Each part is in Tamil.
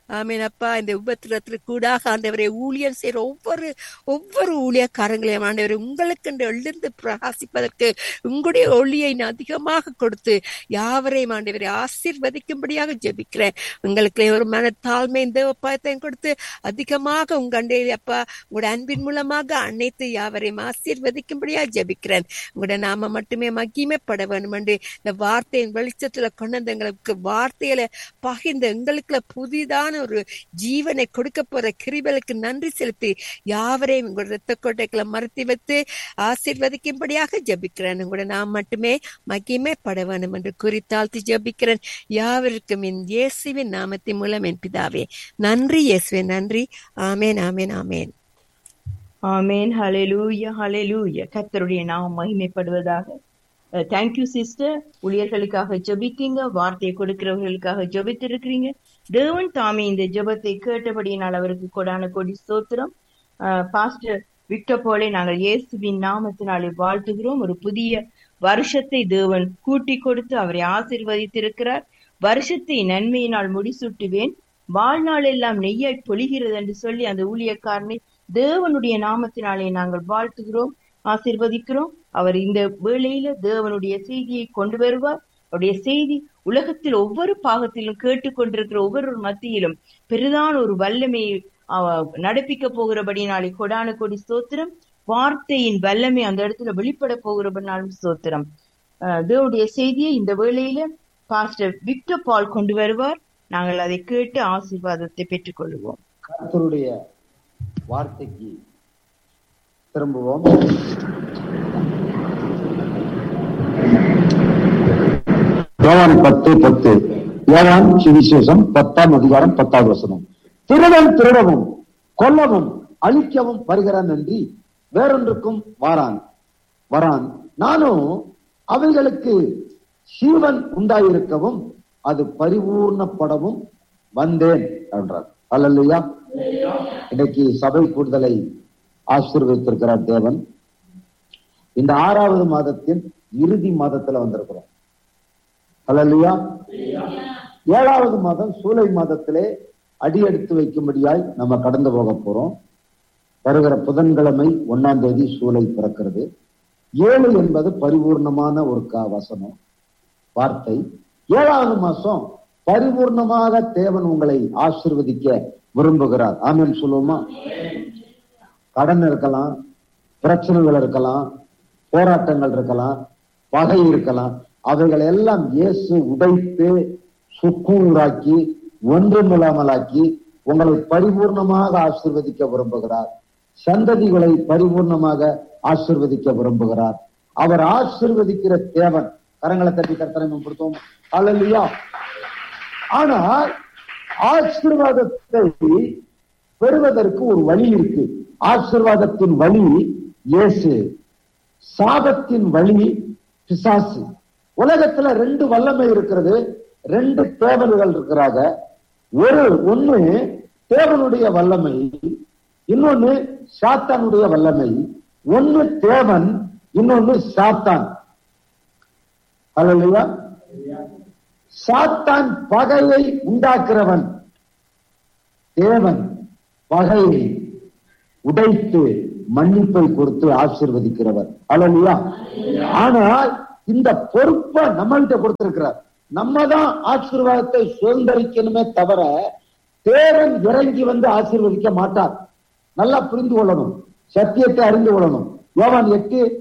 ஆமீன் அப்பா. இந்த உபத்திரத்தில் கூடாக ஆண்டவரை ஊழியம் செய்கிற ஒவ்வொரு ஊழியக்காரங்களையும் ஆண்டவரை உங்களுக்கு எழுந்து பிரகாசிப்பதற்கு உங்களுடைய ஒளியை அதிகமாக கொடுத்து யாவரையும் ஆண்டவரை ஆசீர்வதிக்கும்படியாக ஜெபிக்கிறேன். உங்களுக்கு ஒரு மனத்தாழ்மை இந்த ஒப்பத்தையும் கொடுத்து அதிகமாக உங்க அண்டையில் அப்பா உங்களோட அன்பின் மூலமாக அனைத்து யாவரையும் ஆசீர்வதிக்கும்படியாக ஜெபிக்கிறேன். உங்களோட நாம மட்டுமே மகிமைப்பட வேண்டும் என்று இந்த வார்த்தையின் வெளிச்சத்துல கொண்டு எங்களுக்கு வார்த்தையில பகிர்ந்து எங்களுக்குள்ள புதிதான ஒரு ஜீவனை கொடுக்க போற கிருபைகளுக்கு நன்றி செலுத்தி யாவரையும் உங்களோட இரத்த கோட்டைகளை மறைத்து வைத்து ஆசீர்வதிக்கும்படியாக ஜெபிக்கிறேன். உங்களோட நாம் மட்டுமே மகிமைப்பட வேண்டும் என்று குறித்தாழ்த்தி ஜெபிக்கிறேன். யாவருக்கும் என் இயேசுவின் நாமத்தின் மூலம் என் பிதாவே நன்றி. இயேசுவே நன்றி. ஆமேன் ஆமேன் ஆமேன் ஆமேன். ஹல்லேலூயா ஹல்லேலூயா. கர்த்தருடைய நாமம் மகிமைப்படுவதாக. Thank you sister. ஊழியர்களுக்காக ஜெபித்தீங்க, வார்த்தையை கொடுக்கிறவர்களுக்காக ஜெபித்திருக்கிறீங்க. தேவன் தாமே இந்த ஜெபத்தை கேட்டபடியினால் அவருக்கு கொடான கொடி ஸ்தோத்திரம். பாஸ்டர் விக்டர் போலே நாங்கள் இயேசுவின் நாமத்தினாலே வாழ்த்துகிறோம். ஒரு புதிய வருஷத்தை தேவன் கூட்டி கொடுத்து அவரை ஆசீர்வதித்திருக்கிறார். வருஷத்தை நன்மையினால் முடிசூட்டுவேன், வாழ்நாள் எல்லாம் நெய்யாய் பொழிகிறது என்று சொல்லி அந்த ஊழியக்காரனை தேவனுடைய நாமத்தினாலே நாங்கள் வாழ்த்துகிறோம், ஆசீர்வதிக்கிறோம். அவர் இந்த வேளையில தேவனுடைய செய்தியை கொண்டு வருவார். அவருடைய செய்தி உலகத்தில் ஒவ்வொரு பாகத்திலும் கேட்டுக்கொண்டிருக்கிற ஒவ்வொரு மத்தியிலும் பெரிதான ஒரு வல்லமையை நடப்பிக்க போகிறபடினாலே கொடான கொடி ஸ்தோத்திரம். வார்த்தையின் வல்லமை அந்த இடத்துல வெளிப்பட போகிறபடினாலும் ஸ்தோத்திரம். தேவனுடைய செய்தியை இந்த வேளையில பாஸ்டர் விக்டர் பால் கொண்டு வருவார். நாங்கள் அதை கேட்டு ஆசீர்வாதத்தை பெற்றுக் கொள்வோம். கர்த்தருடைய வார்த்தைக்கு திரும்புவோம். யோவான் 10:10. யோவான் சுவிசேஷம் 10ஆம் அதிகாரம் 10வது வசனம். திருடன் திருடவும் கொல்லவும் அழிக்கவும் வருகிறான் என்று வேறொன்றுக்கும் வரான். நானும் அவைகளுக்கு ஜீவன் உண்டாயிருக்கவும் அது பரிபூர்ணப்படவும் வந்தேன் என்றார். அல்லேலூயா. இன்னைக்கு சபை கூடுதலை ஆசீர்வதித்திருக்கிறார் தேவன். இந்த 6வது மாதத்தின் இறுதி மாதத்துல வந்திருக்கிறோம். அல்லேலூயா. 7வது மாதம் சூலை மாதத்திலே அடியெடுத்து வைக்கும்படியாய் நம்ம கடந்து போக போறோம். வருகிற புதன்கிழமை 1ஆம் தேதி சூலை பிறக்கிறது. 7 என்பது பரிபூர்ணமான ஒரு வசனம் வார்த்தை. 7வது மாசம் பரிபூர்ணமாக தேவன் உங்களை ஆசீர்வதிக்க விரும்புகிறார். ஆமென் சொல்லுவோமா? கடன் இருக்கலாம், பிரச்சனைகள் இருக்கலாம், போராட்டங்கள் இருக்கலாம், பகை இருக்கலாம். அவைகள் எல்லாம் இயேசு உடைத்து சுக்கூராக்கி ஒன்றுமில்லாமலாக்கி உங்களை பரிபூர்ணமாக ஆசீர்வதிக்க விரும்புகிறார். சந்ததிகளை பரிபூர்ணமாக ஆசீர்வதிக்க விரும்புகிறார். அவர் ஆசீர்வதிக்கிற தேவன். கரங்களை தட்டி கர்த்தரை மேம்படுத்துவோம். அல்லேலூயா. ஆனால் ஆசீர்வாதத்தை பெறுவதற்கு ஒரு வழி இருக்கு. ஆசீர்வாதத்தின் வழி இயேசு, சாபத்தின் வழி பிசாசு. உலகத்துல 2 வல்லமை இருக்கிறது, 2 தேவன்கள் இருக்கிறாங்க. ஒண்ணு தேவனுடைய வல்லமை, இன்னொன்னு சாத்தானுடைய வல்லமை. ஒண்ணு தேவன், இன்னொன்னு சாத்தான். அல்லேலூயா. சாத்தான் பகையை உண்டாக்குறவன், தேவன் பகையை உடைத்து மன்னிப்பை கொடுத்து ஆசீர்வதிக்கிறவர். அல்லேலூயா. ஆனால் இந்த பொறுப்பை நம்மள்கிட்ட கொடுத்திருக்கிறார். நம்ம தான் ஆசீர்வாதத்தை சுதந்திரிக்கணுமே தவிர தேவன் இறங்கி வந்து ஆசீர்வதிக்க மாட்டார். நல்லா புரிந்து கொள்ளணும், சத்தியத்தை அறிந்து கொள்ளணும். யோவான்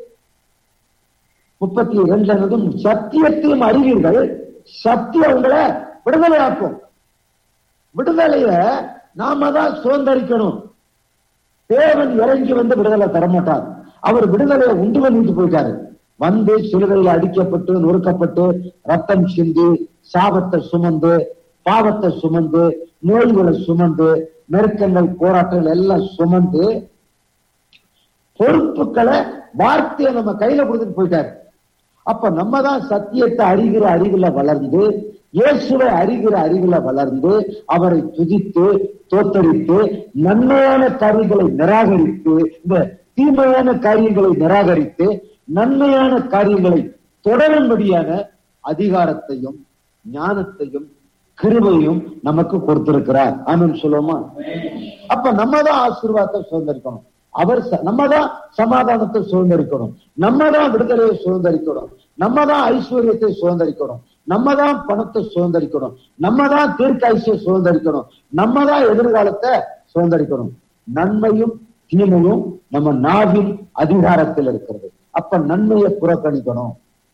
8:32 சத்தியத்தையும் அறிவீர்கள், சத்தியம் உங்களை விடுதலையாக்கும். விடுதலைய நாம தான் சுதந்திரிக்கணும். தேவன் இறங்கி வந்து விடுதலை தரமாட்டார். அவர் விடுதலையை உண்டு பண்ணிட்டு போயிட்டாரு. வந்து சிலுவையில் அடிக்கப்பட்டு நொறுக்கப்பட்டு ரத்தம் சிந்தி சாபத்தை சுமந்து பாவத்தை சுமந்து நோய்களை சுமந்து நெருக்கங்கள் போராட்டங்கள் எல்லாம் சுமந்து பொறுப்புகளை வார்த்தையை நம்ம கையில கொடுத்துட்டு போயிட்டாரு. அப்ப நம்ம தான் சத்தியத்தை அறிகிற அறிவுல வளர்ந்து, இயேசுவை அறிகிற அறிவுல வளர்ந்து, அவரை துதித்து தோத்தரித்து நன்மையான காரியங்களை நிராகரித்து, இந்த தீமையான காரியங்களை நிராகரித்து நன்மையான காரியங்களை தொடரும்படியான அதிகாரத்தையும் ஞானத்தையும் கிருபையும் நமக்கு கொடுத்திருக்கிறார். ஆமென் சொல்லுவோமா? அப்ப நம்ம தான் ஆசீர்வாதத்தை சுதந்திரிக்கணும். நம்ம தான் சமாதானத்தை சுதந்திரிக்கணும். நம்ம தான் விடுதலையை சுதந்திரிக்கணும். நம்ம தான் ஐஸ்வர்யத்தை சுதந்திரிக்கணும். நம்ம தான் பணத்தை சுதந்திரிக்கணும். நம்ம தான் தீர்க்காயுசை சுதந்திரிக்கணும். நம்ம தான் எதிர்காலத்தை சுதந்திரிக்கணும். நன்மையும் தீமையும் நம்ம நாவின் அதிகாரத்தில் இருக்கிறது. அப்ப நன்மையை புறக்கணிக்கணும்,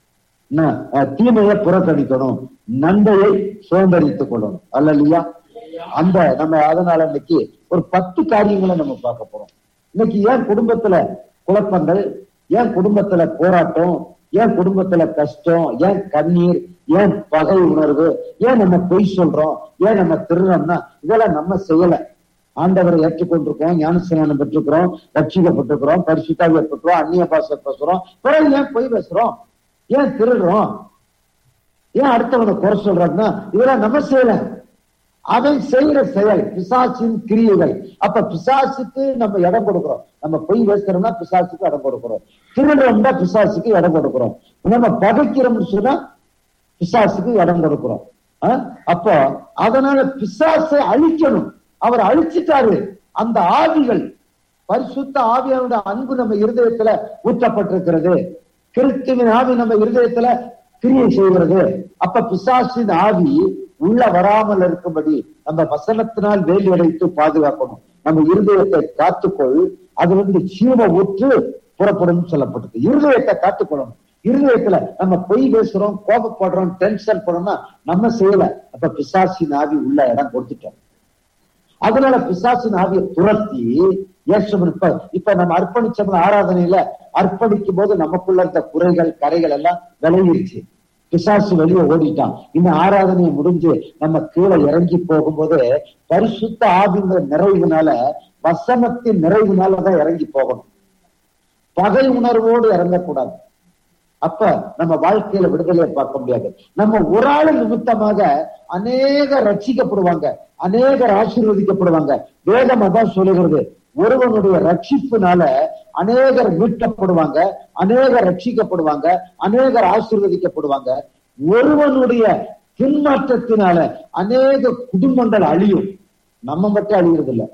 தீமையை புறக்கணிக்கணும், நன்மையை சுதந்திரித்துக் கொள்ளணும். அல்லையா? அந்த நம்ம அதனால இன்னைக்கு ஒரு 10 காரியங்களை நம்ம பார்க்க போறோம். இன்னைக்கு ஏன் குடும்பத்துல குழப்பங்கள், ஏன் குடும்பத்துல போராட்டம், ஏன் குடும்பத்துல கஷ்டம், ஏன் கண்ணீர், ஏன் பகை உணர்வு, ஏன் நம்ம பொய் சொல்றோம், ஏன் நம்ம திருறோம்னா இதெல்லாம் நம்ம செய்யல. ஆண்டவரை ஏற்றுக்கொண்டிருக்கோம், ஞானஸ்நானம் பெற்றிருக்கிறோம், ரட்சிக்கப்பட்டிருக்கிறோம், பரிசுத்தாவியை பெற்றோம், அந்நிய பாஷை பேசுறோம். பிறகு ஏன் பொய் பேசுறோம், ஏன் திருடுறோம், ஏன் அடுத்தவனை குறை சொல்றோம்னா இதெல்லாம் நம்ம செய்யல. அவன் செய்யற செயல் பிசாசின் கிரியைகள். அப்ப பிசாசுக்கு நம்ம இடம் கொடுக்கிறோம். நம்ம பொய் பேசுறோம்னா பிசாசுக்கு இடம் கொடுக்கிறோம், திருடுறோம்னா பிசாசுக்கு இடம் கொடுக்கிறோம், நம்ம பகைக்கிறோம்னு சொன்னா பிசாசுக்கு இடம் கொடுக்கிறோம். அப்போ அதனால பிசாசை அழிக்கணும். அவர் அழிச்சிட்டாரு. அந்த ஆவிகள், பரிசுத்த ஆவியோட அன்பு நம்ம இருதயத்துல ஊற்றப்பட்டிருக்கிறது. கிறிஸ்துவின் ஆவி நம்ம இருதயத்துல கிரியை செய்கிறது. அப்ப பிசாசின் ஆவி உள்ள வராமல் இருக்கும்படி நம்ம வசனத்தினால் வேலி அடைத்து பாதுகாக்கணும். நம்ம இருதயத்தை காத்துக்கொள், அது ஜீவ ஊற்று புறப்படும் சொல்லப்பட்டது. இருதயத்தை காத்துக்கொள்ளணும். இருதயத்துல நம்ம பொய் பேசுறோம், கோபப்படுறோம், டென்ஷன் பண்ணோம்னா நம்ம செய்யல. அப்ப பிசாசின் ஆவி உள்ள இடம் கொடுத்துட்டோம். அதனால பிசாசின் ஆவியை துரத்தி இப்ப நம்ம அர்ப்பணிச்சோம்ல, ஆராதனையில அர்ப்பணிக்கும் போது நமக்குள்ள இருந்த குறைகள் கரைகள் எல்லாம் விளைவிடுச்சு. பிசாசு வெளியே ஓடிட்டான். இன்னும் ஆராதனை முடிஞ்சு நம்ம கீழே இறங்கி போகும்போது பரிசுத்த ஆவிங்கிற நிறைவுனால, வசனத்தின் நிறைவுனாலதான் இறங்கி போகணும். பகை உணர்வோடு இறங்கக்கூடாது. அப்ப நம்ம வாழ்க்கையில விடுதலையை பார்க்க முடியாது. நம்ம ஒரு ஆளு நிமித்தமாக அநேகர் ரட்சிக்கப்படுவாங்க, அநேகர் ஆசீர்வதிக்கப்படுவாங்க. வேதம் அதான் சொல்லுகிறது. ஒருவனுடைய ரட்சிப்புனால அநேகர் மீட்கப்படுவாங்க, அநேகர் ரட்சிக்கப்படுவாங்க, அநேகர் ஆசீர்வதிக்கப்படுவாங்க. ஒருவனுடைய பின்மாற்றத்தினால அநேக குடும்பங்கள் அழியும். நம்ம மட்டும் அழிகிறது இல்லை.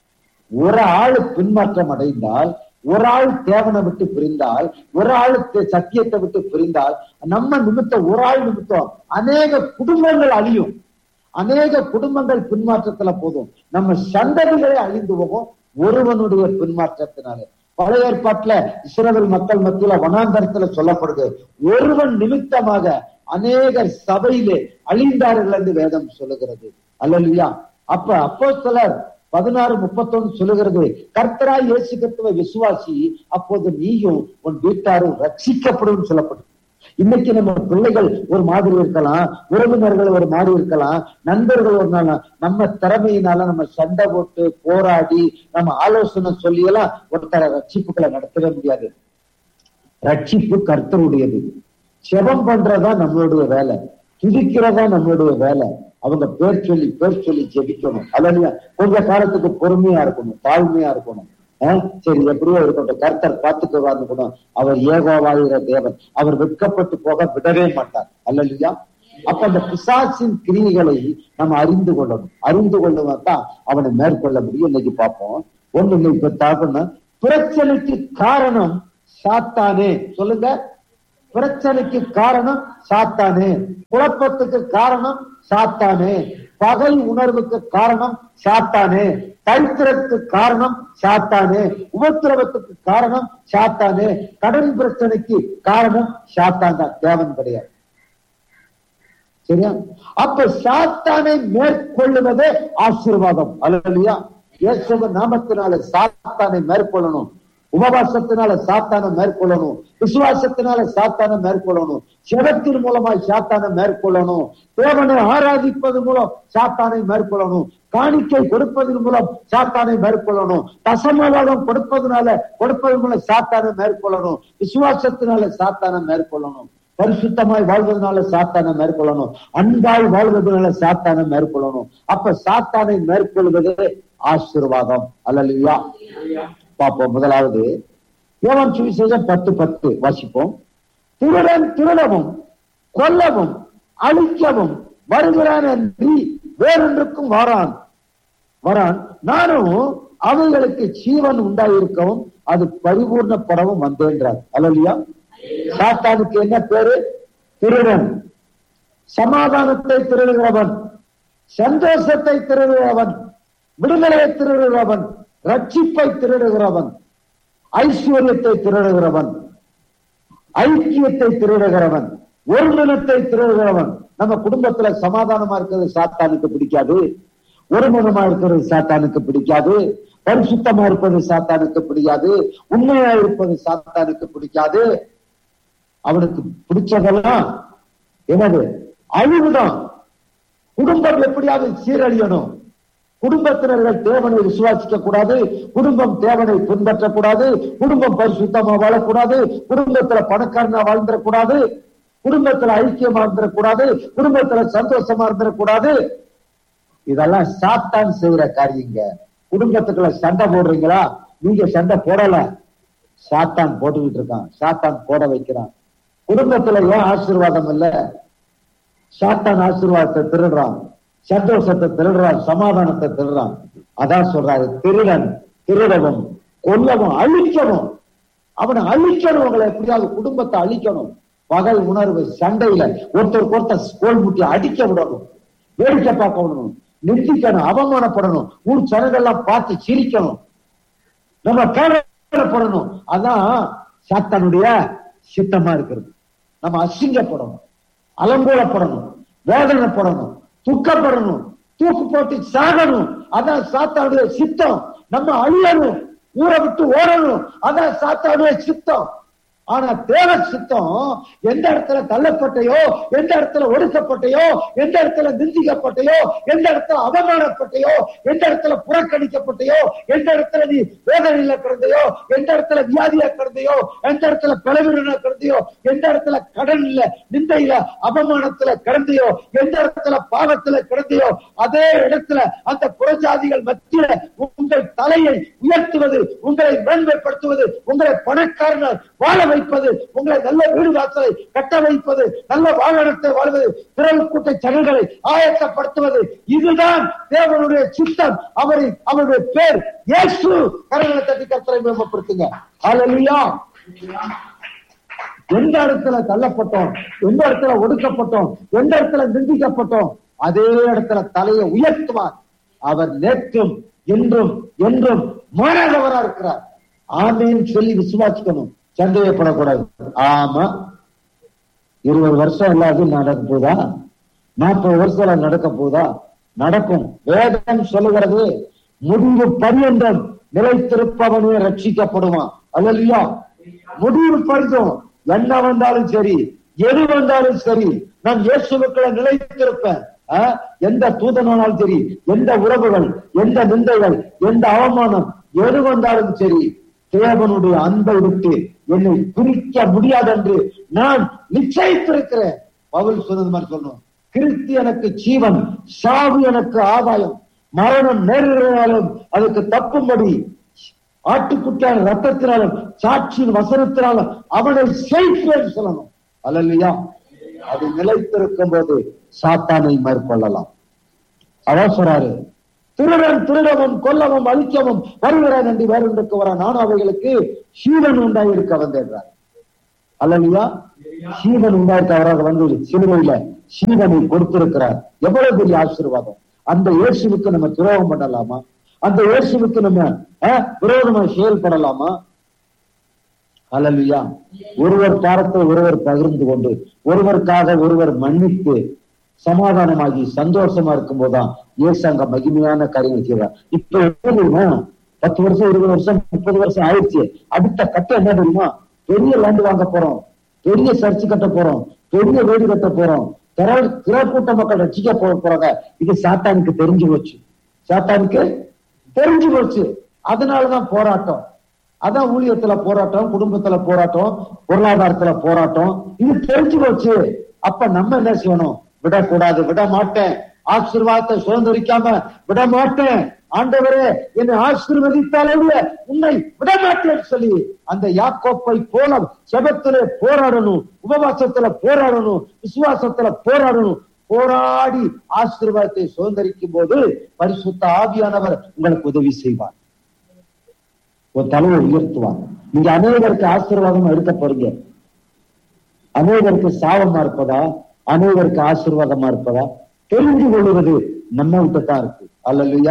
ஒரு ஆளு பின்மாற்றம் அடைந்தால், ஒரு ஆள் தேவனை விட்டு பிரிந்தால், ஒரு ஆள் சத்தியத்தை விட்டு பிரிந்தால், நம்ம நிமித்தம், ஒரு ஆள் நிமித்தம் அநேக குடும்பங்கள் அழியும். அநேக குடும்பங்கள் பின்மாற்றத்துல போதும், நம்ம சந்ததிகளே அழிந்து போகும் ஒருவனுடைய பின்மாற்றத்தினாலே. பழைய ஏற்பாட்டுல இஸ்ரவேல் மக்கள் மத்தியில வனாந்தரத்துல சொல்லப்படுது, ஒருவன் நிமித்தமாக அநேகர் சபையிலே அழிந்தார்கள் என்று வேதம் சொல்லுகிறது. அல்லேலூயா. அப்ப அப்போஸ்தலர் 16:31 சொல்லுகிறது, கர்த்தராய் இயேசு கிறிஸ்துவை விசுவாசி, அப்போது நீயும் உன் வீட்டாரும் ரட்சிக்கப்படும் சொல்லப்படும். இன்னைக்கு நம்ம பிள்ளைகள் ஒரு மாதிரி இருக்கலாம், உறவினர்கள் ஒரு மாதிரி இருக்கலாம், நண்பர்கள் ஒரு நாள் நம்ம திறமையினால நம்ம சண்டை போட்டு போராடி நம்ம ஆலோசனை சொல்லியெல்லாம் ஒருத்தர ரட்சிப்புகளை நடத்தவே முடியாது. ரட்சிப்பு கர்த்தருடையது. செபம் பண்றதா நம்மளுடைய வேலை, துதிக்கிறதா நம்மளுடைய வேலை. அவங்க பேர் சொல்லி ஜெபிக்கணும். அல்ல கொஞ்ச காலத்துக்கு பொறுமையா இருக்கணும், தாழ்மையா இருக்கணும். சரி எப்படியோ இருக்கட்டும், கர்த்தர் பார்த்துக்குவான்னு கூட. அவர் ஏகோவாகிற தேவன், அவர் வெட்கப்பட்டு போக விடவே மாட்டார். அல்லையா? அப்ப அந்த பிசாசின் கிரியைகளை நம்ம அறிந்து கொள்ளணும். அறிந்து கொள்ளுவதான் அவனை மேற்கொள்ள முடியும். இன்னைக்கு பார்ப்போம். ஒண்ணு இப்ப தாக்குன்னா, பிரச்சனைக்கு காரணம் சாத்தானே. சொல்லுங்க, பிரச்சனைக்கு காரணம் சாத்தானே, குழப்பத்துக்கு காரணம் சாத்தானே, பகை உணர்வுக்கு காரணம் சாத்தானே, தரித்திரத்துக்கு காரணம் சாத்தானே, உபத்திரவத்துக்கு காரணம் சாத்தானே, கடன் பிரச்சனைக்கு காரணம் சாத்தான் தான், தேவன் கிடையாது. சரியா? அப்ப சாத்தானை மேற்கொள்ளுவதே ஆசீர்வாதம். அல்லேலூயா. இயேசுவின் நாமத்தினால சாத்தானை மேற்கொள்ளணும். உபவாசத்தினால சாத்தானை மேற்கொள்ளணும், விசுவாசத்தினால சாத்தானை மேற்கொள்ளணும், ஜெபத்தின் மூலமாய் சாத்தானை மேற்கொள்ளணும், தேவனை ஆராதிப்பது மூலம் சாத்தானை மேற்கொள்ளணும், காணிக்கை கொடுப்பதன் மூலம் சாத்தானை மேற்கொள்ளணும், தசமபாகம் கொடுப்பதன் மூலம் சாத்தானை மேற்கொள்ளணும், விசுவாசத்தினால சாத்தானை மேற்கொள்ளணும், பரிசுத்தமாய் வாழ்வதனால சாத்தானை மேற்கொள்ளணும், அன்பாய் வாழ்வதனால சாத்தானை மேற்கொள்ளணும். அப்ப சாத்தானை மேற்கொள்வது ஆசீர்வாதம். அல்லேலூயா. பார்ப்போம். முதலாவது யோவான் சுவிசேஷம் 10:10 வாசிப்போம். திருடன் திருடவும் கொல்லவும் அழிக்கவும் வருகிறான் என்று வேறொன்றுக்கும் வரான். நானும் அவைகளுக்கு ஜீவன் உண்டாயிருக்கவும் அது பரிபூர்ணப்படவும் வந்தேன்றார். அல்லையா? சாத்தானுக்கு என்ன பேரு? திருடன். சமாதானத்தை திருடுகிறவன், சந்தோஷத்தை திருடுகிறவன், விடுதலையை திருடுகிறவன், ரட்சிப்பை திருடுகிறவன், ஐஸ்வர்யத்தை திருடுகிறவன், ஐக்கியத்தை திருடுகிறவன், ஒருமனத்தை திருடுகிறவன். நம்ம குடும்பத்துல சமாதானமா இருக்கிறது சாத்தானுக்கு பிடிக்காது, ஒருமனமா இருக்கிறது சாத்தானுக்கு பிடிக்காது, பரிசுத்தமா இருப்பது சாத்தானுக்கு பிடிக்காது, உண்மையா இருப்பது சாத்தானுக்கு பிடிக்காது. அவனுக்கு பிடிச்சதெல்லாம் என்னது? அழிவுதான். குடும்பம் எப்படியாவது சீரழியணும். குடும்பத்தினர்கள் தேவனை விசுவாசிக்க கூடாது, குடும்பம் தேவனை பின்பற்றக்கூடாது, குடும்பம் பரிசுத்தமா வாழக்கூடாது, குடும்பத்துல பணக்காரனா வாழ்ந்துடக்கூடாது, குடும்பத்துல ஐக்கியமா இருந்துடக்கூடாது, குடும்பத்துல சந்தோஷமா இருந்துடக்கூடாது. இதெல்லாம் சாத்தான் செய்யற காரியங்க. குடும்பத்துக்குள்ள சண்டை போடுறீங்களா? நீங்க சண்டை போடல, சாத்தான் போட்டுக்கிட்டு இருக்கான், சாத்தான் போட வைக்கிறான். குடும்பத்துல ஏன் ஆசீர்வாதம் இல்ல? சாத்தான் ஆசீர்வாதத்தை திருடுறான், சந்தோஷத்தை திருடுறான், சமாதானத்தை திருடுறான். அதான் சொல்றாரு, திருடன் திருடவும் கொல்லவும் அழிக்கணும். அவனை அழிக்கணும். உங்களை எப்படியாவது குடும்பத்தை அழிக்கணும். பகை உணர்வு, சண்டையில ஒருத்தருக்கு ஒருத்தர் கோல் முட்டி அடிக்க விடணும், வேடிக்கை பார்க்க விடணும், நிந்திக்கணும், அவமானப்படணும், ஊர் சனங்கள்லாம் பார்த்து சிரிக்கணும், நம்ம கேவலப்படணும். அதான் சாத்தானுடைய சித்தமா இருக்கிறது. நம்ம அசிங்கப்படணும், அலங்கோலப்படணும், வேதனைப்படணும், துக்கப்படணும், தூக்கு போட்டு சாகணும். அதான் சாத்தானுடைய சித்தம். நம்ம அழியணும், ஊரை விட்டு ஓடணும். அதான் சாத்தானுடைய சித்தம். ஆனா தேவ சித்தம் எந்த இடத்துல தள்ளப்பட்டையோ, எந்த இடத்துல ஒடுக்கப்பட்டையோ, எந்த இடத்துல நிந்திக்கப்பட்டையோ, எந்த இடத்துல அவமானப்பட்டையோ, எந்த இடத்துல புறக்கணிக்கப்பட்டையோ, எந்த இடத்துல நீ வேதனையில கிடந்தையோ, எந்த இடத்துல வியாதியா கிடந்தையோ, எந்த இடத்துல பலவீனா கிடந்தையோ, எந்த இடத்துல கடன்ல நிந்தையில அவமானத்துல கிடந்தையோ, எந்த இடத்துல பாவத்துல கிடந்தையோ, அதே இடத்துல அந்த புறஜாதிகள் மத்தியில உங்கள் தலையை உயர்த்துவது, உங்களை மேன்மைப்படுத்துவது, உங்களை பணக்காரர்கள் வாழ வைப்பது, உங்களை நல்ல வீடு வாசலை கட்ட வைப்பது, நல்ல வாகனத்தை வாழ்வது, திரள் கூட்ட ஜனங்களை ஆயத்தப்படுத்துவது, இதுதான் தேவனுடைய சித்தம். அவருடைய பேர் இயேசு. கரங்களை தட்டி கர்த்தரை மேம்படுத்துங்க. ஹல்லேலூயா. எந்த இடத்துல தள்ளப்பட்டோம், எந்த இடத்துல ஒடுக்கப்பட்டோம், எந்த இடத்துல நிந்திக்கப்பட்டோம், அதே இடத்துல தலையை உயர்த்துவார். அவர் நேற்றும் என்றும் என்றும் மாறாதவரா இருக்கிறார். ஆமேன் சொல்லி விசுவாசிக்கணும், சந்தேகப்படக்கூடாது. ஆமா, 20 வருஷம் எல்லாத்தையும் நடக்க போதா? 40 வருஷம் நடக்க போதா? நடக்கும். வேதம் சொல்லுகிறது, முடிவு பரியந்தம் நிலைத்திருப்பவனே ரட்சிக்கப்படுவான். அல்லேலூயா. முடிவு பரிந்தும் என்ன வந்தாலும் சரி, எது வந்தாலும் சரி, நான் இயேசுவுக்குள்ள நிலைத்திருப்பேன். எந்த தூதனாலும் சரி, எந்த உறவுகள், எந்த நிந்தைகள், எந்த அவமானம், எது வந்தாலும் சரி, தேவனுடைய அன்பை விட்டு என்னை பிரிக்க முடியாது என்று நான் நிச்சயித்திருக்கிறேன். பவுல் சொன்னது மாதிரி சொல்லணும், கிறிஸ்து எனக்கு ஜீவன், சாவு எனக்கு ஆதாயம். மரணம் நேரிடாலும் அதுக்கு தப்பும்படி ஆட்டுக்குட்டியான ரத்தத்தினாலும் சாட்சியின் வசனத்தினாலும் அவனை செய்வேன் சொல்லணும். அல்லேலூயா. அது நிலைத்திருக்கும் போது சாத்தானை மேற்கொள்ளலாம். அதான் சொல்றாரு, திருடன் திருடவும் கொல்லவும் அழிக்கவும் வருகிறான் என்று வேறொன்றுக்கு வர நான் அவைகளுக்கு சீவன் உண்டாயிருக்க வந்தேன்றார். அல்லேலூயா. சீவன் உண்டாயிருக்க அவராக வந்து சிலுவையில சீவனை கொடுத்திருக்கிறார். எவ்வளவு பெரிய ஆசீர்வாதம். அந்த இயேசுவுக்கு நம்ம துரோகம் பண்ணலாமா? அந்த இயேசுவுக்கு நம்ம விரோதமா செயல்படலாமா? அல்லேலூயா. ஒருவர் பாரத்தை ஒருவர் பகிர்ந்து கொண்டு, ஒருவருக்காக ஒருவர் மன்னித்து சமாதானமாகி சந்தோஷமா இருக்கும் போதுதான் இயேசு மகிமையான காரியங்கள் செய்வார். இப்ப என்ன 10 வருஷம் 20 வருஷம் 30 வருஷம் ஆயிடுச்சு. அடுத்த கட்டம் என்ன தெரியுமா? பெரிய லேண்ட் வாங்க போறோம், பெரிய சர்ச்சு கட்ட போறோம், பெரிய வீடு கட்ட போறோம், திரக்கூட்ட மக்கள் ரட்சிக்க போறாங்க. இது சாத்தானுக்கு தெரிஞ்சு போச்சு. சாத்தானுக்கு தெரிஞ்சு போச்சு. அதனாலதான் போராட்டம். அதான் ஊழியத்துல போராட்டம், குடும்பத்துல போராட்டம், பொருளாதாரத்துல போராட்டம். இது தெரிஞ்சு போச்சு. அப்ப நம்ம என்ன செய்யணும்? விடக்கூடாது. விட மாட்டேன். ஆசீர்வாதத்தை சுதந்திரிக்காம விட மாட்டேன். ஆண்டவரே என்னை ஆசீர்வதித்தாலே உன்னை விட மாட்டேன்னு சொல்லி அந்த யாக்கோப்பை போல ஜெபத்திலே போராடணும், உபவாசத்துல போராடணும், விசுவாசத்துல போராடணும், போராடி ஆசீர்வாதத்தை சுதந்திரிக்கும் போது பரிசுத்த ஆவியானவர் உங்களுக்கு உதவி செய்வார், ஒரு தலையை உயர்த்துவார். நீங்க அநேகருக்கு ஆசீர்வாதம் எடுக்க போறீங்க. அநேகருக்கு சாபமா இருப்பதா, அநேகருக்கு ஆசீர்வாதமா இருப்பதா தெரிந்து கொள்வது நம்ம விட்டுதான் இருக்கு. அல்லேலூயா.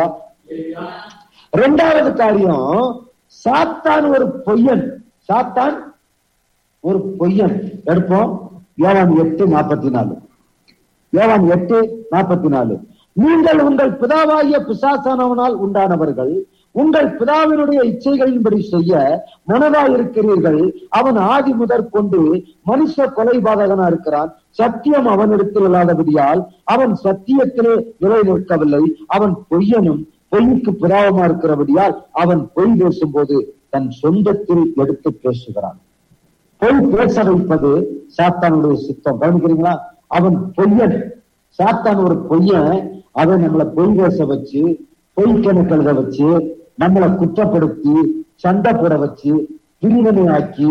இரண்டாவது காரியம், சாத்தான் ஒரு பொய்யன். சாத்தான் ஒரு பொய்யன். எடுப்போம் யோவான் 8:44. யோவான் 8:44. நீங்கள் உங்கள் பிதாவாகிய பிசாசானவனால் உண்டானவர்கள், உங்கள் பிதாவினுடைய இச்சைகளின்படி செய்ய மனதாயிருக்கிறீர்கள். அவன் ஆதி முதற் கொண்டு மனுஷ கொலைபாதகனா இருக்கிறான். சத்தியம் அவனிடத்தில் இல்லாதபடியால் அவன் சத்தியத்திலே நிலை நிற்கவில்லை. அவன் பொய்யனும் பொய்க்கு பிதாவமா இருக்கிறபடியால் அவன் பொய் பேசும்போது தன் சொந்தத்தில் எடுத்து பேசுகிறான். பொய் பேச வைப்பது சாத்தானுடைய சித்தம். கவனிக்கிறீங்களா? அவன் பொய்யன், சாத்தான் ஒரு பொய்யன். அவன் நம்மளை பொய் பேச வச்சு, பொய் கணக்கெழுத வச்சு, நம்மளை குற்றப்படுத்தி, சண்டை போட வச்சு, பிரிவினையாக்கி,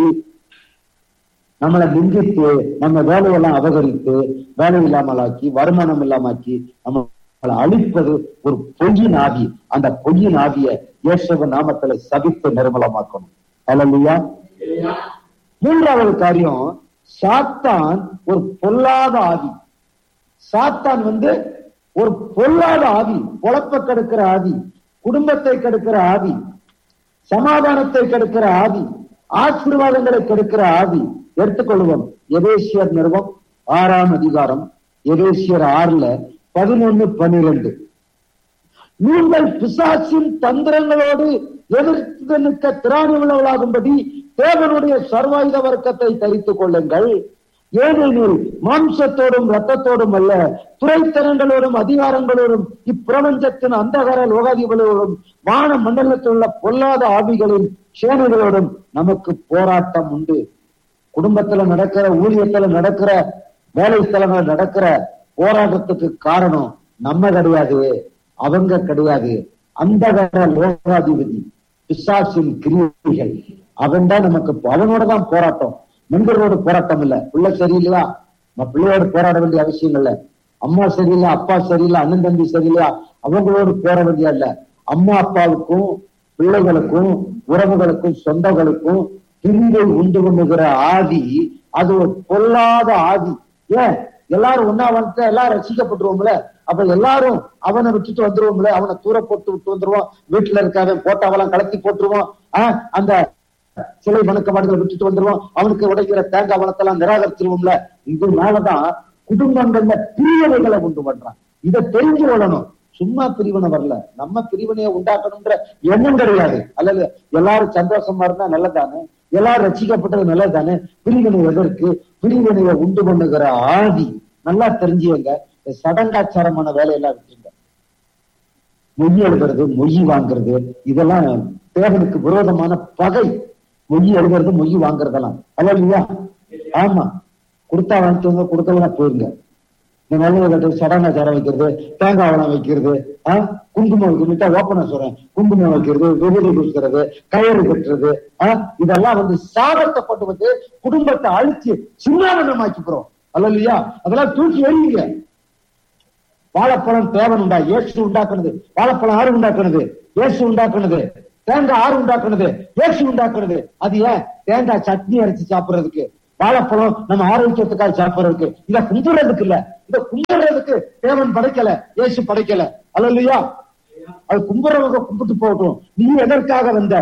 நம்மளை நிந்தித்து, நம்ம வேலையெல்லாம் அபகரித்து, வேலை இல்லாமலாக்கி, வருமானம் இல்லாமக்கி, நம்மளை அழிப்பது ஒரு பொய்யின் ஆவி. அந்த பொய்யின் ஆவிய இயேசுவின் நாமத்துல சபித்து நிர்மலமாக்கணும். அல்லேலூயா. மூன்றாவது காரியம், சாத்தான் ஒரு பொல்லாத ஆவி. சாத்தான் ஒரு பொல்லாத ஆவி, பொழப்ப கெடுக்கிற ஆவி, குடும்பத்தை கெடுக்கிற ஆவி, சமாதானத்தை கெடுக்கிற ஆவி, ஆசீர்வாதங்களை கெடுக்கிற ஆவி. எடுத்துக்கொள்வோம் எபேசியர் நிறுவம் 6ஆம் அதிகாரம், எபேசியர் 6:11-12. நீங்கள் பிசாசின் தந்திரங்களோடு எதிர்த்து நிற்க திராணி உள்ளவளாகும்படி தேவனுடைய சர்வாயுத வர்க்கத்தை தரித்துக் கொள்ளுங்கள். ஏனெனில் மாம்சத்தோடும் இரத்தத்தோடும் அல்ல, துரைத்தனங்களோடும் அதிகாரங்களோடும் இப்பிரபஞ்சத்தின் அந்தகார லோகாதிபதிகளோடும் வான மண்டலத்தில் உள்ள பொல்லாத ஆவிகளின் சேனைகளோடும் நமக்கு போராட்டம் உண்டு. குடும்பத்துல நடக்கிற, ஊழியத்துல நடக்கிற, வேலை ஸ்தலங்கள நடக்கிற போராட்டத்துக்கு காரணம் நம்ம கிடையாது, அவங்க கிடையாது. அந்தகார லோகாதிபதி பிசாசின் கிரியைகள். அவன் தான் நமக்கு, அவனோட தான் போராட்டம், நண்பர்களோடு போராட்டம் இல்ல. பிள்ளை சரியில்லையா, நம்ம பிள்ளையோடு போராட வேண்டிய அவசியம் இல்ல. அம்மா சரியில்லை, அப்பா சரியில்லை, அண்ணன் தம்பி சரியில்லையா, அவங்களோடு போராட வேண்டிய இல்ல. அம்மா அப்பாவுக்கும் பிள்ளைகளுக்கும் உறவுகளுக்கும் சொந்தங்களுக்கும் பிரிவை உண்டு பண்ணுகிற ஆதி, அது ஒரு பொல்லாத ஆதி. ஏன் எல்லாரும் ஒன்னா வந்துட்டு எல்லாரும் ரசிக்கப்பட்டுருவோம்ல, அப்ப எல்லாரும் அவனை விட்டுட்டு வந்துருவோம்ல, அவனை தூர போட்டு விட்டு வந்துருவோம், வீட்டுல இருக்காத போட்டாவெல்லாம் கலத்தி போட்டுருவோம், அந்த சிலை வணக்கமாடுகளை விட்டுட்டு வந்துருவோம், அவனுக்கு உடைக்கிற தேங்காய் வளத்தெல்லாம் நிராகரிச்சிருவோம்ல. இதனாலதான் குடும்பங்கள்ல பிரிவினைகளை உண்டு பண்றான். இதை தெரிஞ்சு கொள்ளணும். சும்மா பிரிவினை வரல, நம்ம பிரிவினையை உண்டாக்கணும்ன்ற எண்ணம் கிடையாது. அல்லது எல்லாரும் சந்தோஷமா இருந்தா நல்லதானே, எல்லாரும் ரசிக்கப்பட்டது நல்லதானே. பிரிவினை எதற்கு? பிரிவினையை உண்டு பண்ணுகிற ஆதி. நல்லா தெரிஞ்சுங்க. சடங்காச்சாரமான வேலையெல்லாம் விட்டுங்க. மொய் எழுதுறது, மொய் வாங்குறது, இதெல்லாம் தேவனுக்கு விரோதமான பகை. மொய் எழுதுறது, மொய் வாங்குறதெல்லாம் அல்ல இல்லையா? ஆமா, கொடுத்தா வாங்கிட்டு கொடுத்தவங்க போயிருங்க. இந்த நல்ல சடங்காச்சாரம் வைக்கிறது, தேங்காய் வளம் வைக்கிறது, குங்குமம் வைக்கிற ஓப்பனா சொல்றேன், குங்குமம் வைக்கிறது, வெகுளி கொடுக்கிறது, கயிறு கட்டுறது, இதெல்லாம் சாபத்தை போட்டு குடும்பத்தை அழிச்சு சின்னாவனமாக்கி போறோம். அல்ல இல்லையா? அதெல்லாம் தூக்கி எறியுங்க. வாழைப்பழம் தேவன் உண்டா? இயேசு உண்டாக்குனது. வாழைப்பழம் ஆறு உண்டாக்குனது? இயேசு உண்டாக்குனது. தேங்காய் ஆறு உண்டாக்குனது? இயேசு உண்டாக்குனது. அது ஏன்? தேங்காய் சட்னி அரைச்சு சாப்பிடுறதுக்கு. வாழைப்பழம் நம்ம ஆரோக்கியத்துக்காக சாப்பிடுறதுக்கு. இத கும்பிடுறதுக்கு இல்ல. இத கும்பிடுறதுக்கு தேவன் படைக்கல, இயேசு படைக்கல. அல்ல இல்லையா? அது கும்பிடுறவங்க கும்பிட்டு போகட்டும். நீ எதற்காக வந்த?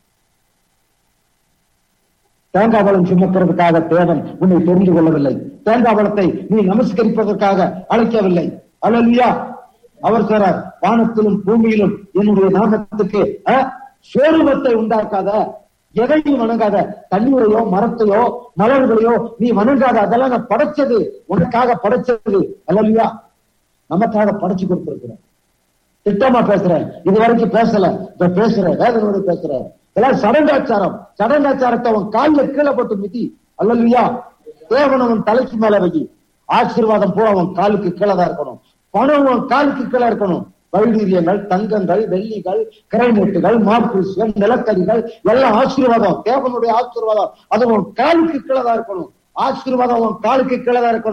தேங்காய் பழம் சுமக்கிறதுக்காக தேவன் உன்னை தெரிந்து கொள்ளவில்லை. தேங்காய் பழத்தை நீ நமஸ்கரிப்பதற்காக அழைக்கவில்லை. அல்லேலூயா. அவர் சொல்றார், வானத்திலும் பூமியிலும் என்னுடைய நாமத்துக்கு சோருமத்தை உண்டாக்காத, எதையும் வணங்காத, தண்ணீரையோ மரத்தையோ மலர்களையோ நீ வணங்காத. அதெல்லாம் நான் படைச்சது, உனக்காக படைச்சது. அல்லேலூயா. நமக்காக படைச்சு கொடுத்திருக்கிறேன். திட்டமா பேசுறேன், இது வரைக்கும் பேசல, இப்ப பேசுறேன், வேதனோடு பேசுறேன். எல்லாம் சடங்காச்சாரம். சடங்காச்சாரத்தை அவன் காலில் கீழே போட்டு மிதி. அல்லேலூயா. தேவன் அவன் தலைக்கு மேல வை. ஆசீர்வாதம் போல அவன் காலுக்கு கீழே தான் இருக்கணும். பணம் அவன் காலுக்கு கீழே இருக்கணும். வைடூரியங்கள், தங்கங்கள், வெள்ளிகள், கிரைமூட்டுகள், மார்பூசிகள், நிலக்கரிகள் எல்லாம் ஆசீர்வாதம், தேவனுடைய ஆசீர்வாதம். அது அவன் காலுக்கு கீழே தான் இருக்கணும். ஆசீர்வாதம் அவன் காலுக்கு கீழே தான் இருக்கணும்.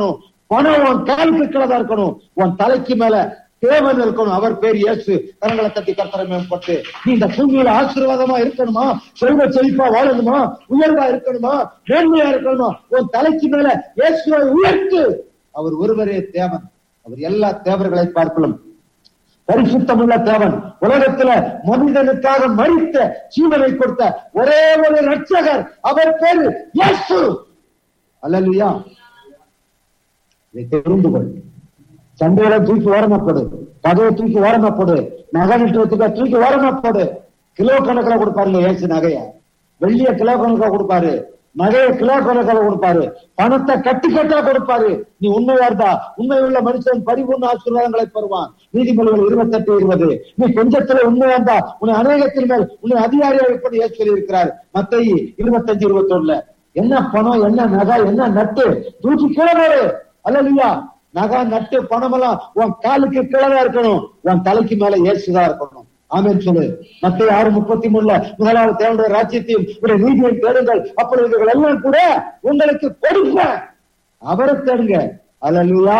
பணம் உன் காலுக்கு கீழதா இருக்கணும், உன் தலைக்கு மேல தேவன் இருக்கணும். அவர் பேர் இயேசு. கரங்களை தட்டி கர்த்தரை மேம்பட்டு நீ இந்த பூமியில ஆசீர்வாதமா இருக்கணுமா, செல்வ செழிப்பா வாழணுமா, உயர்வா இருக்கணுமா, மேன்மையா இருக்கணுமா, உன் தலைக்கு மேல இயேசுவை உயர்த்து. அவர் ஒருவரே தேவன். அவர் எல்லா தேவர்களை பார்க்கலாம் பரிசுத்தமுள்ள தேவன். உலகத்துல மனிதனுக்காக மரித்த ஜீவனை கொடுத்த ஒரே ஒரு ரட்சகர், அவர் பேரு இயேசு. அல்லேலூயா. இதை தெரிந்து கொள். சண்டையில தூக்கி ஓரமாப்போடு, பகையை தூக்கி ஓரமாப்போடு, நகை நிட்டுறதுக்கு தூக்கி ஓரமாப்போடு. கிலோ கணக்கில் கொடுப்பாருங்க இயேசு. நகைய வெள்ளிய கிலோ கணக்கா கொடுப்பாரு, நகைய கிலோ கணக்காக கொடுப்பாரு, பணத்தை கட்டி கட்டா கொடுப்பாரு. நீ உண்மையா இருந்தா உண்மை உள்ள மனுஷன் பரிபூர்ண ஆசீர்வாதங்களை பெறுவான். நீதிமொழிகள் 28:20. நீ கொஞ்சத்துல உண்மையா இருந்தா உன்னை அநேகத்தின் மேல் உன்னை அதிகாரியாக இருப்பது ஏற்று சொல்லி இருக்கிறார். மத்தேயு 25:21. என்ன பணம், என்ன நகை, என்ன நட்டு தூக்கி கிளம்பு. அல்லேலூயா. நகை நட்டு பணமெல்லாம் உன் காலுக்கு கீழே இருக்கணும், உன் தலைக்கு மேல இயேசுதான் இருக்கணும். ஆமென் சொல்லு. மத்தேயு 6:33. முதலாவது தேவனுடைய ராஜ்யத்தையும் ஒரு நீதியை தேடுங்கள், அப்பொழுது இவைகள் எல்லாம் கூட உங்களுக்கு கொடுப்பேன். அவரை தேடுங்க. அல்லேலூயா.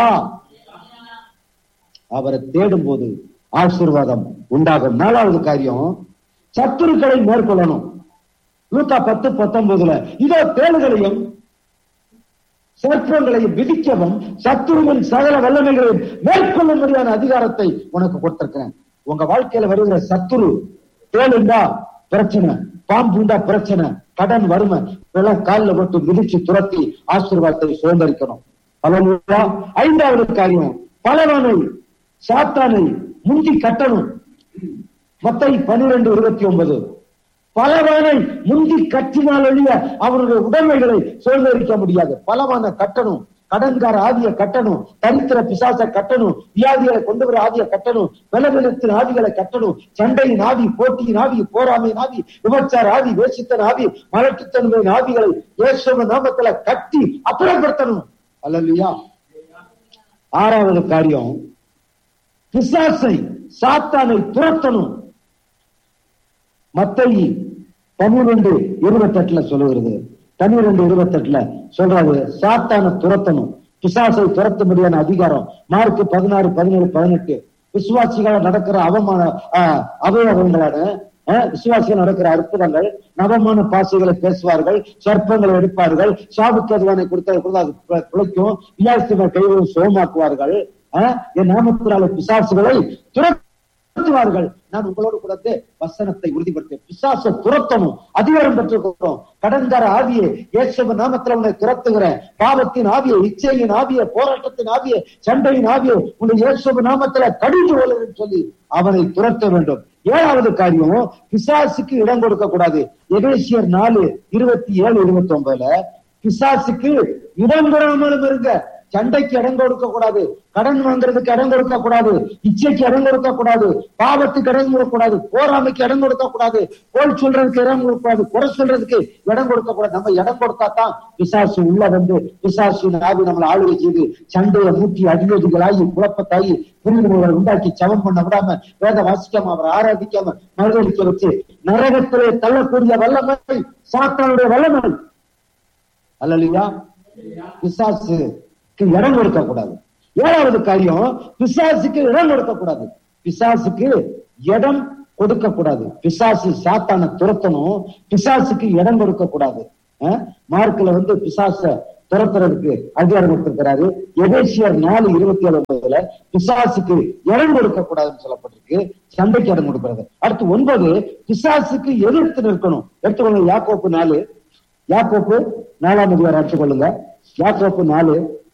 அவரை தேடும் போது ஆசீர்வாதம் உண்டாகும். 4வது காரியம், சத்துருக்களை மேற்கொள்ளணும். லூக்கா 10:19. இதோ தேள்களையும் சர்ப்பங்களையும் விதிக்கவும் சத்துருவின் சகல வல்லமைகளையும் மேற்கொள்ளும்படியான அதிகாரத்தை உனக்கு கொடுத்திருக்கிறேன். உங்க வாழ்க்கையில வருகிற சத்துரு, தேளுண்டா பிரச்சனை, பாம்புண்டா பிரச்சனை, கடன், வறுமை இதெல்லாம் காலில் போட்டு மிதிச்சு துரத்தி ஆசீர்வாதத்தை சுதந்திரிக்கணும். 5வது காரியம், பலவானை சாத்தானை முந்தி கட்டணும். மத்தேயு 12:29. பலவானை முந்தி கட்டினால் ஒழிய அவருடைய உடைமைகளை சுதந்திரிக்க முடியாது. பலவான கட்டணும். கடன்கார ஆதியை கட்டணும், தரித்திர பிசாச கட்டணும், வியாதிகளை கொண்டு வர ஆதியை கட்டணும், பலவீனத்தின் ஆதிகளை கட்டணும், சண்டையின் ஆவி, போட்டியின் ஆவி, போராமையின் ஆவி, விபச்சார ஆவி, வேசித்தன் ஆவி, மலட்டுத்தன்மையின் ஆவிகளை இயேசுவின் நாமத்துல கட்டி அப்புறப்படுத்தணும். அல்லேலூயா. 6வது காரியம், பிசாசை சாத்தானை துரத்தணும். மத்தேயு 12:28 சொல்லுகிறது. 12:28 சொல்றாரு, சாத்தானை துரத்தணும், பிசாசை துரத்த முடியாத அதிகாரம். மார்க் 16:17-18. விசுவாசிகள நடக்கிற அவயவங்களான விசுவாசிகள் நடக்கிற அற்புதங்கள், நவமான பாசைகளை பேசுவார்கள், சர்ப்பங்களை எடுப்பார்கள், சாபுக்கு அதுவானை கொடுத்தா அது பிழைக்கும், வியாசத்தை கைகளை சுகமாக்குவார்கள், என் நாமத்தினால பிசாசுகளை துரத்துவார்கள். நான் உங்களோடு கூட வசனத்தை உறுதிப்படுத்த பிசாசை துரத்தணும், அதிகாரம் பெற்றுக்கிறோம். கடன்கார ஆவியை இயேசுவின் நாமத்துல உன்னை துரத்துகிறேன். பாவத்தின் ஆவியை, இச்சையின் ஆவியை, போராட்டத்தின் ஆவியை, சண்டையின் ஆவியை உன்னை இயேசுவின் நாமத்துல கடிந்து கொள்ளுன்னு சொல்லி அவனை துரத்த வேண்டும். 7வது காரியம், பிசாசுக்கு இடம் கொடுக்க கூடாது. எபேசியர் 4:27-29. பிசாசுக்கு இடம் கொடாமலும் இருங்க. சண்டைக்கு இடம் கொடுக்க கூடாது, கடன் வாங்குறதுக்கு இடம் கொடுக்க கூடாது, இச்சைக்கு இடம் கொடுக்க கூடாது, பாவத்துக்கு இடம் கொடுக்க கூடாது, போராமைக்கு இடம் கொடுக்க கூடாது, கோல் சொல்றதுக்கு இடம் கொடுக்க கூடாது, குறை சொல்றதுக்கு இடம் கொடுக்க கூடாது. நம்ம இடம் கொடுத்தாதான் பிசாசு உள்ள வந்து பிசாசின் ஆவி நம்மளை ஆளுகை செய்து சண்டையை மூட்டி அடியோதிகளாகி குழப்பத்தாகி புரிந்துகளை உண்டாக்கி சவம் பண்ண விடாம, வேத வாசிக்காம, அவரை ஆராதிக்காம மறுதளிக்க வச்சு நரகத்திலே தள்ளக்கூடிய வல்லமை சாத்தானுடைய வல்லமை. அல்லேலூயா. பிசாசு இடம் கொடுக்க கூடாது. 7வது காரியம், பிசாசுக்கு இடம் கொடுக்க கூடாது. பிசாசுக்கு இடம் கொடுக்க கூடாது. பிசாசு சாத்தானை துரத்தணும், பிசாசுக்கு இடம் கொடுக்க கூடாது. மார்க்ல பிசாச துரத்துறதுக்கு அதிகாரம் கொடுத்திருக்கிறாரு. எபேசியர் 4:27 பிசாசுக்கு இடம் கொடுக்க கூடாதுன்னு சொல்லப்பட்டிருக்கு. சண்டைக்கு இடம் கொடுக்கிறது. அடுத்து 9, பிசாசுக்கு எதிர்த்து நிற்கணும். எடுத்துக்கொள்ளுங்க. யாக்கோப்பு 4 4 எடுத்துக்கொள்ளுங்க. யாக்கோப்பு 4